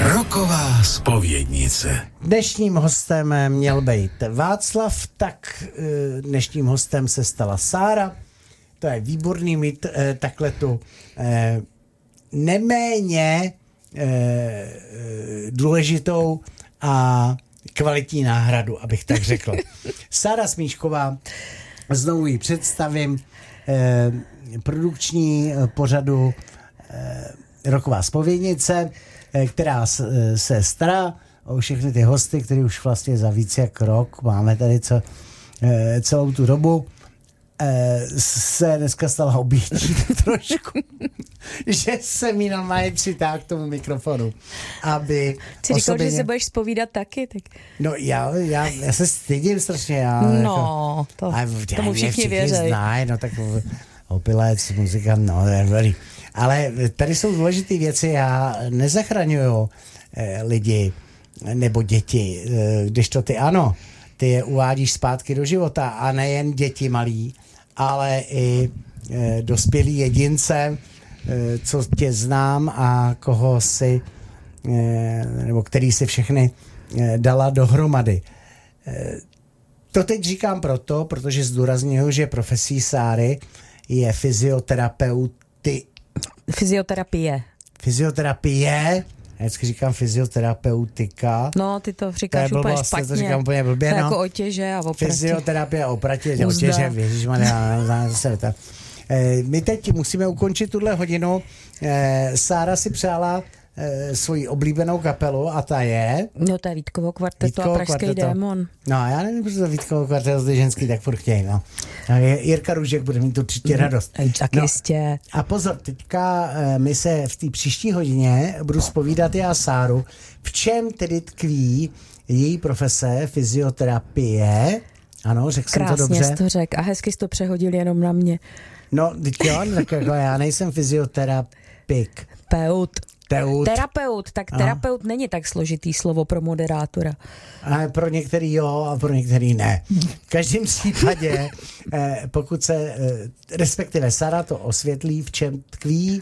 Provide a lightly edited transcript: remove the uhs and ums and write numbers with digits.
Roková zpovědnice. Dnešním hostem měl být Václav, tak dnešním hostem se stala Sára. To je výborný mít takhle tu neméně důležitou a kvalitní náhradu, abych tak řekl. Sára Smíšková, znovu ji představím, produkční pořadu Roková zpovědnice, která se stará o všechny ty hosty, který už vlastně za víc jak rok máme tady celou tu dobu. Se dneska stala obětí trošku, že se mi normálně přitáhl k tomu mikrofonu, aby jsi říkal, že se budeš zpovídat taky, tak... No já se stydím strašně. Tomu všichni věří. Znají, no tak opilec, muzikant, no dobrý. Ale tady jsou důležité věci, já nezachraňuju lidi nebo děti, když to ty ano, ty je uvádíš zpátky do života a nejen děti malí, ale i dospělí jedince, co tě znám a koho si, nebo který si všechny dala dohromady. To teď říkám protože zdůrazňuji, že profesí Sáry je fyzioterapie. Já vždycky říkám fyzioterapeutika. No, ty to říkáš úplně špatně. To říkám úplně blbě, to jako otěže a opratě. Fyzioterapie a opratě, otěže, ježišmarja. My teď musíme ukončit tuhle hodinu. Sára si přála svoji oblíbenou kapelu a ta je... No, to je Vítkovo kvarteto a Pražský démon. No, já nevím, protože to Vítkovo kvarteto ty ženský tak furt chtějí, no. Jirka Růžek bude mít určitě radost. Tak jistě. A pozor, teďka my se v té příští hodině budu zpovídat já Sáru, v čem tedy tkví její profese fyzioterapie. Ano, řekl jsem to dobře. Krásně jsi to řekl a hezky jsi to přehodil jenom na mě. No, jo, tak jako já nejsem fyzioterapik. Terapeut, tak terapeut není tak složitý slovo pro moderátora. A pro některý jo a pro některý ne. V každém případě, pokud se, respektive Sára to osvětlí, v čem tkví